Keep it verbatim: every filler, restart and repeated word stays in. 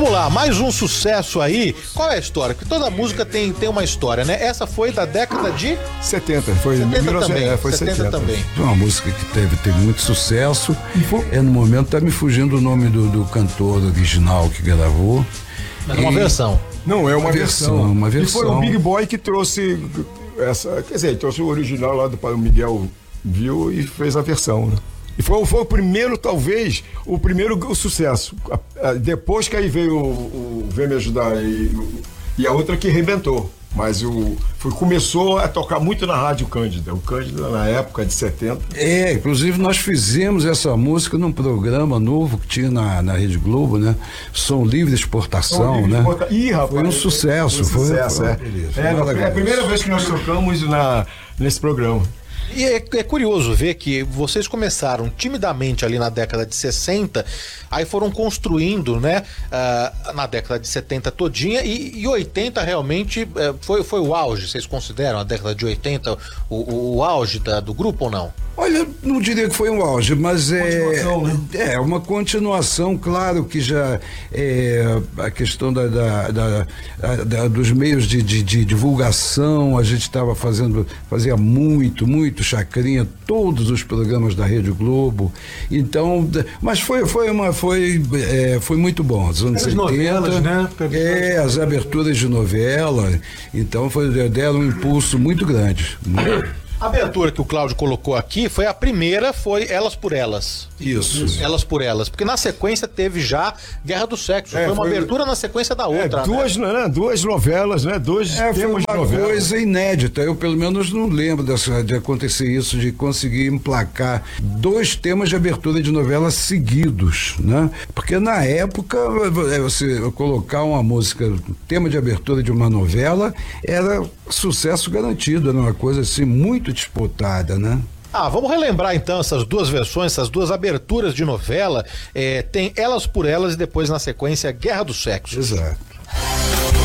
Vamos lá, mais um sucesso aí. Qual é a história? Porque toda música tem, tem uma história, né? Essa foi da década de... setenta, foi setenta mil e novecentos, também, é, foi setenta setenta também. Foi uma música que teve, teve muito sucesso. É, no momento tá me fugindo o nome do, do cantor original que gravou. Mas é uma versão. Não, é uma, Uma versão. versão, uma E foi versão. o Big Boy que trouxe essa, quer dizer, trouxe o original lá do Pai Miguel, viu e fez a versão, né? E foi, foi o primeiro, talvez, o primeiro o sucesso. A- a- Depois que aí veio o, o Vem Me Ajudar e, e a outra que arrebentou. Mas o, foi, começou a tocar muito na Rádio Cândida. O Cândida, na época de setenta. É, inclusive nós fizemos essa música num programa novo que tinha na, na Rede Globo, né? Som Livre Exportação, né? Ih, rapaz, Foi um sucesso, Foi um foi- sucesso, foi uma é. beleza, É, é a maravilhoso. primeira vez que nós tocamos na, nesse programa. E é, é curioso ver que vocês começaram timidamente ali na década de sessenta, aí foram construindo, né, ah, na década de setenta todinha, e, e oitenta realmente eh, foi, foi o auge. Vocês consideram a década de oitenta o, o, o auge da- do grupo ou não? Olha, não diria que foi um auge, mas é, Continuação, né? é uma continuação, claro que já é, a questão da, da- da- da- dos meios de, de- de divulgação, a gente estava fazendo, fazia muito, muito chacrinha, todos os programas da Rede Globo, então, mas foi, foi uma, foi, é, foi muito bom, os anos As oitenta, novelas, né? é, as aberturas de novela, então foi, deram um impulso muito grande. A abertura que o Cláudio colocou aqui foi a primeira, foi Elas por Elas. Isso. Elas por Elas, porque na sequência teve já Guerra do Sexo, É, foi uma foi- abertura na sequência da É, outra, né? duas, né? Duas novelas, né? Dois É, foi temas uma de novela. coisa inédita. Eu, pelo menos, não lembro dessa, de acontecer isso, de conseguir emplacar dois temas de abertura de novela seguidos, né? Porque na época, é, você colocar uma música, tema de abertura de uma novela, era sucesso garantido, era uma coisa assim muito disputada, né? Ah, vamos relembrar então essas duas versões, essas duas aberturas de novela. É, tem Elas por Elas e depois na sequência Guerra do Sexo. Exato.